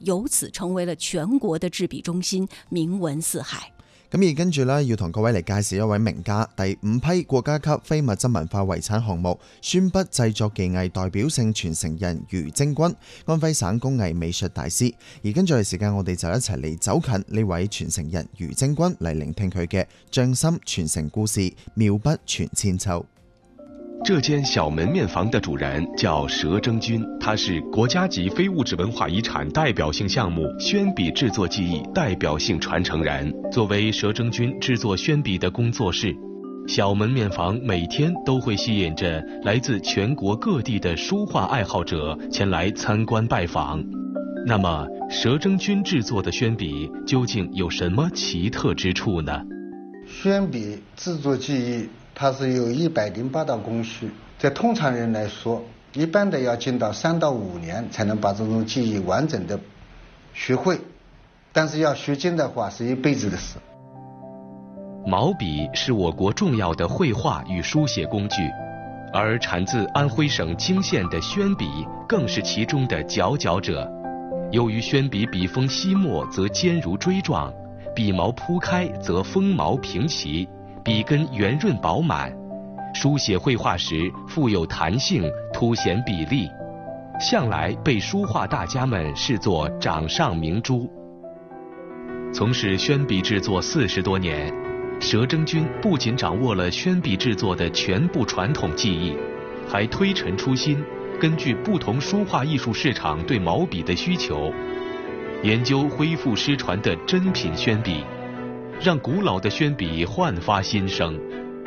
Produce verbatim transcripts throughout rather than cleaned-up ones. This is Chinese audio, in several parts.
由此成為了全國的制筆中心，名聞四海。 咁而跟住呢，要同各位嚟介紹一位名家，第五批國家級非物質文化遺產項目宣筆製作技藝代表性傳承人余貞君，安徽省工藝美術大師。而跟住嘅時間，我哋就一齊嚟走近呢位傳承人余貞君，嚟聆聽佢嘅匠心傳承故事，妙筆傳千秋。 這間小門面房的主人叫佘貞君，他是國家級非物質文化遺產代表性項目宣筆製作技藝代表性傳承人。作為佘貞君製作宣筆的工作室，小門面房每天都會吸引着來自全國各地的書畫愛好者前來參觀拜訪。那麼佘貞君製作的宣筆究竟有什麼奇特之處呢？ 宣筆製作技藝它是有一百零八道工序，在通常人來說，一般的要進到三到五年才能把這種技藝完整的學會，但是要學精的話是一輩子的事。 毛筆是我國重要的繪畫與書寫工具，而產自安徽省泾縣的宣筆更是其中的佼佼者。由於宣筆筆鋒稀墨則尖如錐狀，筆毛鋪開則鋒毛平齊，筆根圓潤飽滿，書寫繪畫時富有彈性，凸顯筆力，向來被書畫大家們視作掌上明珠。從事宣筆製作四十多年，佘貞君不僅掌握了宣筆製作的全部傳統技藝，還推陳出新，根據不同書畫藝術市場對毛筆的需求，研究恢復失傳的珍品宣筆，讓古老的宣筆煥發新生。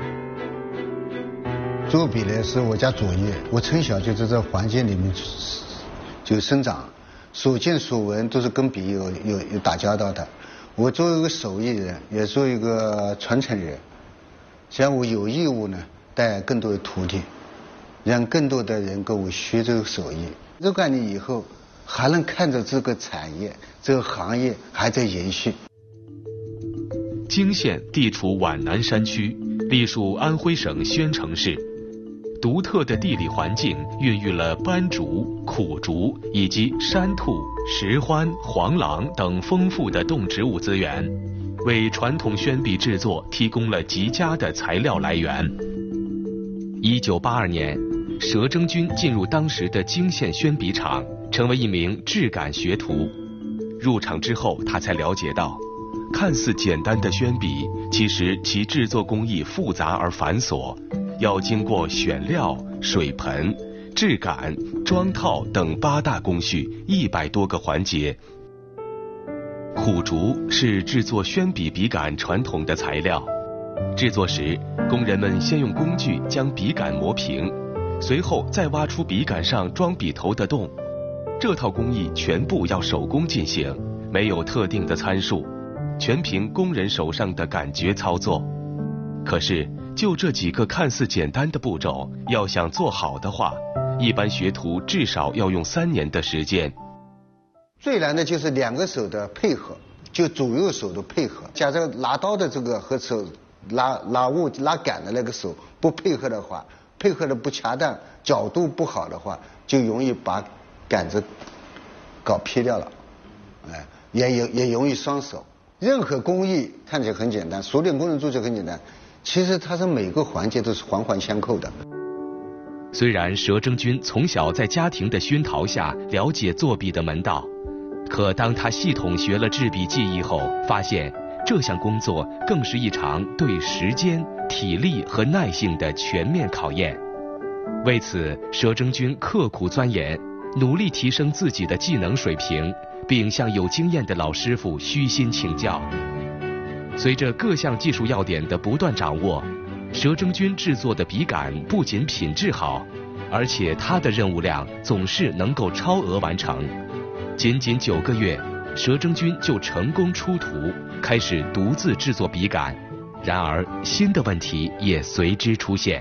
做筆呢是我家主業，我從小就在這環境裏面就生長，所見所聞都是跟筆有有有打交道的。我作為一個手藝人，也作為一個傳承人，實際上我有義務呢帶更多的徒弟，讓更多的人跟我學這個手藝。若干年以後，還能看着這個產業、這個行業還在延續。 泾縣地處皖南山區，隸屬安徽省宣城市。獨特的地理環境孕育了斑竹、苦竹以及山兔、石獾、黃狼等豐富的動植物資源，為傳統宣筆製作提供了極佳的材料來源。一九八二年，佘貞君進入當時的泾縣宣筆廠，成為一名質感學徒。入廠之後，他才了解到，看似簡單的宣筆，其實其製作工藝複雜而繁瑣，要經過選料、水盆、質感、裝套等八大工序一百多個環節。苦竹是製作宣筆筆桿傳統的材料，製作時，工人們先用工具將筆桿磨平，隨後再挖出筆桿上裝筆頭的洞。這套工藝全部要手工進行，沒有特定的參數，全憑工人手上的感覺操作。可是就這幾個看似簡單的步驟，要想做好的話，一般學徒至少要用三年的時間。 最難的就是兩個手的配合，就左右手的配合。假設拿刀的這個和手拉拉物拉桿的那個手不配合的話，配合的不恰當，角度不好的話，就容易把桿子搞劈掉了，哎，也有也容易傷手。任何工藝看起來很簡單，熟練工人做起來很簡單，其實它是每個環節都是環環相扣的。 雖然佘貞君從小在家庭的熏陶下了解作筆的門道，可當他系統學了製筆技藝後，發現這項工作更是一場對時間、體力和耐性的全面考驗。為此，佘貞君刻苦鑽研，努力提升自己的技能水平，並向有經驗的老師傅虛心請教。隨着各項技術要點的不斷掌握，佘貞君製作的筆桿不僅品質好，而且他的任務量總是能夠超額完成。僅僅九個月，佘貞君就成功出圖，開始獨自製作筆桿。然而，新的問題也隨之出現。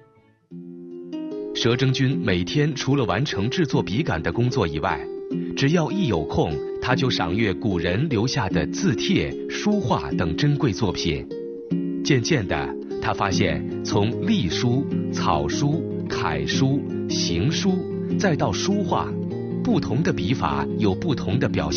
佘貞君每天除了完成製作筆桿的工作以外，只要一有空，他就賞閱古人留下的字帖、書畫等珍貴作品。漸漸的，他發現從隸書、草書、楷書、行書，再到書畫，不同的筆法有不同的表現。